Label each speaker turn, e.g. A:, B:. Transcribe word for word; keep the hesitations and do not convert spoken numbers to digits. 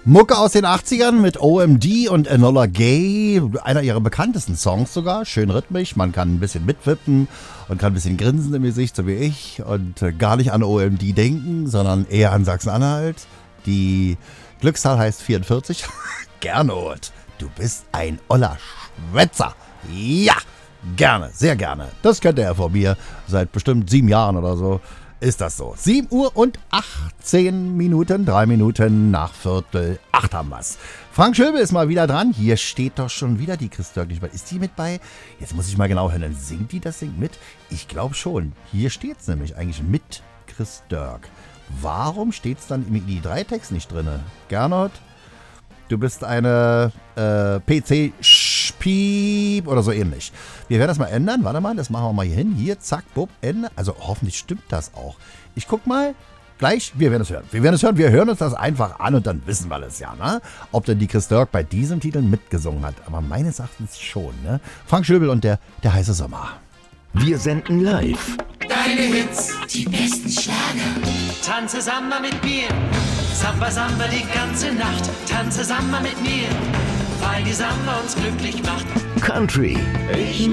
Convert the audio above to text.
A: Mucke aus den achtzigern mit O M D und Enola Gay, einer ihrer bekanntesten Songs sogar, schön rhythmisch, man kann ein bisschen mitwippen und kann ein bisschen grinsen im Gesicht, so wie ich, und äh, gar nicht an O M D denken, sondern eher an Sachsen-Anhalt. Die Glückszahl heißt vierundvierzig. Gernot, du bist ein oller Schwätzer. Ja, gerne, sehr gerne. Das kennt er von mir seit bestimmt sieben Jahren oder so. Ist das so? sieben Uhr und achtzehn Minuten, drei Minuten nach Viertel acht haben wir's. Frank Schöbel ist mal wieder dran. Hier steht doch schon wieder die Chris Dörk nicht bei. Ist die mit bei? Jetzt muss ich mal genau hören. Dann singt die das Ding mit? Ich glaube schon. Hier steht's nämlich eigentlich mit Chris Dörk. Warum steht's dann im I drei-Text nicht drin? Gernot, du bist eine äh, P C-Piep oder so ähnlich. Wir werden das mal ändern. Warte mal, das machen wir mal hier hin. Hier, zack, bupp, Ende. Also hoffentlich stimmt das auch. Ich guck mal. Gleich, wir werden es hören. Wir werden es hören. Wir hören uns das einfach an und dann wissen wir es ja, ne? Ob denn die Chris Dörk bei diesem Titel mitgesungen hat. Aber meines Erachtens schon, ne? Frank Schöbel und der, der heiße Sommer.
B: Wir senden live.
C: Deine Hits, die besten Schlager.
D: Tanze Samba mit mir, Samba Samba die ganze Nacht. Tanze Samba mit mir, weil die Samba uns glücklich macht.
B: Country.
C: Ich